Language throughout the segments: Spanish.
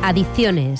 Adicciones.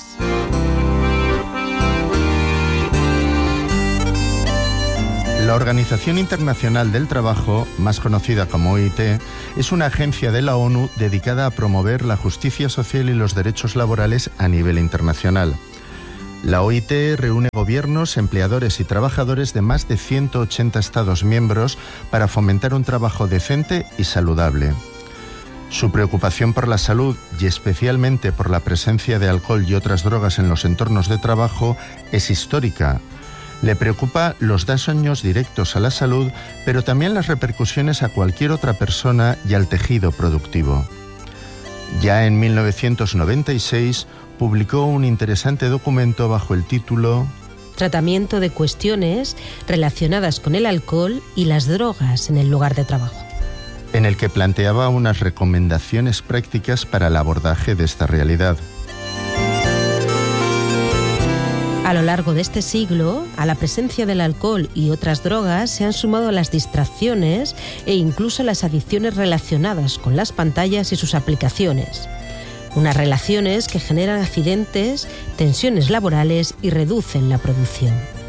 La Organización Internacional del Trabajo, más conocida como OIT, es una agencia de la ONU dedicada a promover la justicia social y los derechos laborales a nivel internacional. La OIT reúne gobiernos, empleadores y trabajadores de más de 180 Estados miembros para fomentar un trabajo decente y saludable. Su preocupación por la salud y especialmente por la presencia de alcohol y otras drogas en los entornos de trabajo es histórica. Le preocupa los daños directos a la salud, pero también las repercusiones a cualquier otra persona y al tejido productivo. Ya en 1996 publicó un interesante documento bajo el título Tratamiento de cuestiones relacionadas con el alcohol y las drogas en el lugar de trabajo, en el que planteaba unas recomendaciones prácticas para el abordaje de esta realidad. A lo largo de este siglo, a la presencia del alcohol y otras drogas se han sumado las distracciones e incluso las adicciones relacionadas con las pantallas y sus aplicaciones. Unas relaciones que generan accidentes, tensiones laborales y reducen la producción.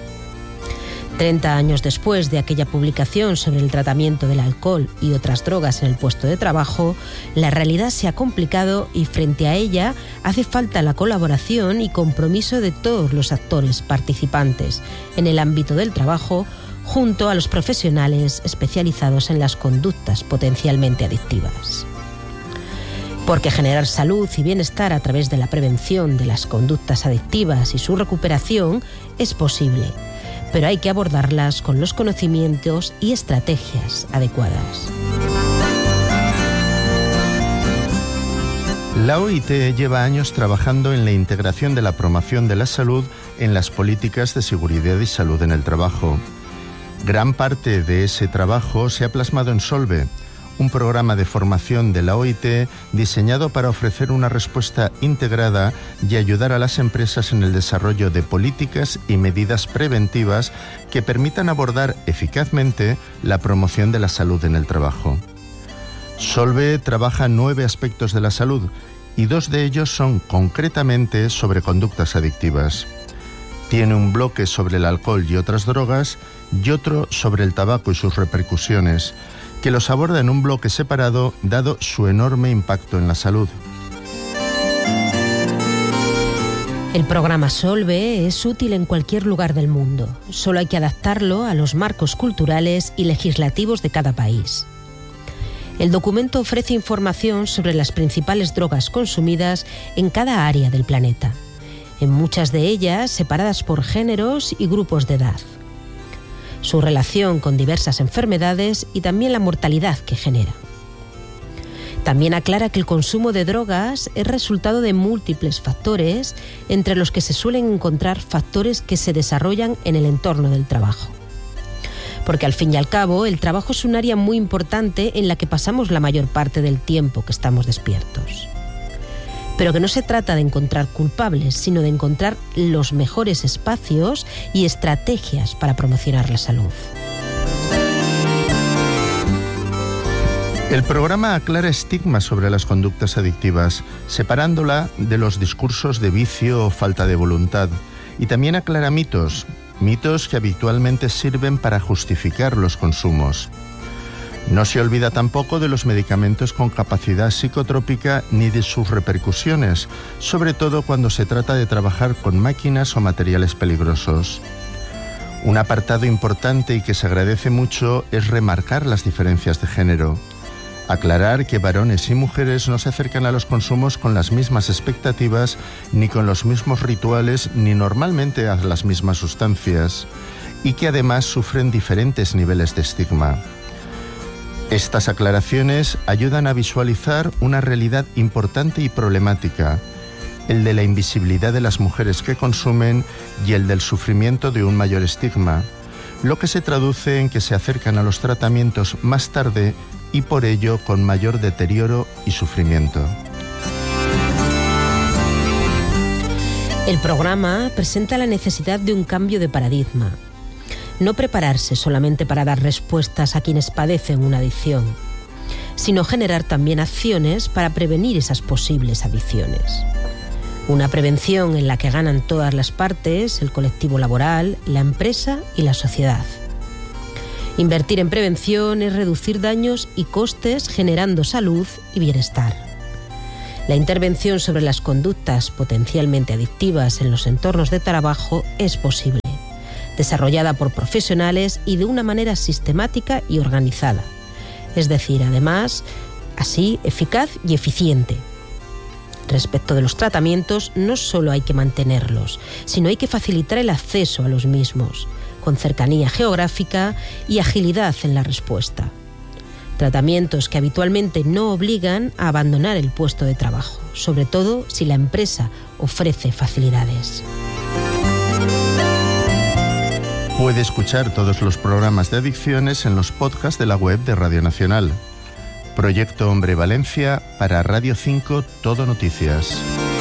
30 años después de aquella publicación sobre el tratamiento del alcohol y otras drogas en el puesto de trabajo, la realidad se ha complicado y frente a ella hace falta la colaboración y compromiso de todos los actores participantes en el ámbito del trabajo, junto a los profesionales especializados en las conductas potencialmente adictivas. Porque generar salud y bienestar a través de la prevención de las conductas adictivas y su recuperación es posible, pero hay que abordarlas con los conocimientos y estrategias adecuadas. La OIT lleva años trabajando en la integración de la promoción de la salud en las políticas de seguridad y salud en el trabajo. Gran parte de ese trabajo se ha plasmado en Solve, un programa de formación de la OIT diseñado para ofrecer una respuesta integrada y ayudar a las empresas en el desarrollo de políticas y medidas preventivas que permitan abordar eficazmente la promoción de la salud en el trabajo. Solve trabaja 9 aspectos de la salud y 2 de ellos son concretamente sobre conductas adictivas. Tiene un bloque sobre el alcohol y otras drogas y otro sobre el tabaco y sus repercusiones, que los aborda en un bloque separado dado su enorme impacto en la salud. El programa Solve es útil en cualquier lugar del mundo. Solo hay que adaptarlo a los marcos culturales y legislativos de cada país. El documento ofrece información sobre las principales drogas consumidas en cada área del planeta, en muchas de ellas separadas por géneros y grupos de edad, su relación con diversas enfermedades y también la mortalidad que genera. También aclara que el consumo de drogas es resultado de múltiples factores, entre los que se suelen encontrar factores que se desarrollan en el entorno del trabajo. Porque al fin y al cabo, el trabajo es un área muy importante en la que pasamos la mayor parte del tiempo que estamos despiertos. Pero que no se trata de encontrar culpables, sino de encontrar los mejores espacios y estrategias para promocionar la salud. El programa aclara estigmas sobre las conductas adictivas, separándola de los discursos de vicio o falta de voluntad, y también aclara mitos que habitualmente sirven para justificar los consumos. No se olvida tampoco de los medicamentos con capacidad psicotrópica ni de sus repercusiones, sobre todo cuando se trata de trabajar con máquinas o materiales peligrosos. Un apartado importante y que se agradece mucho es remarcar las diferencias de género. Aclarar que varones y mujeres no se acercan a los consumos con las mismas expectativas, ni con los mismos rituales, ni normalmente a las mismas sustancias, y que además sufren diferentes niveles de estigma. Estas aclaraciones ayudan a visualizar una realidad importante y problemática, el de la invisibilidad de las mujeres que consumen y el del sufrimiento de un mayor estigma, lo que se traduce en que se acercan a los tratamientos más tarde y por ello con mayor deterioro y sufrimiento. El programa presenta la necesidad de un cambio de paradigma. No prepararse solamente para dar respuestas a quienes padecen una adicción, sino generar también acciones para prevenir esas posibles adicciones. Una prevención en la que ganan todas las partes, el colectivo laboral, la empresa y la sociedad. Invertir en prevención es reducir daños y costes generando salud y bienestar. La intervención sobre las conductas potencialmente adictivas en los entornos de trabajo es posible, desarrollada por profesionales y de una manera sistemática y organizada. Es decir, además, así eficaz y eficiente. Respecto de los tratamientos, no solo hay que mantenerlos, sino hay que facilitar el acceso a los mismos, con cercanía geográfica y agilidad en la respuesta. Tratamientos que habitualmente no obligan a abandonar el puesto de trabajo, sobre todo si la empresa ofrece facilidades. Puede escuchar todos los programas de adicciones en los podcasts de la web de Radio Nacional. Proyecto Hombre Valencia para Radio 5 Todo Noticias.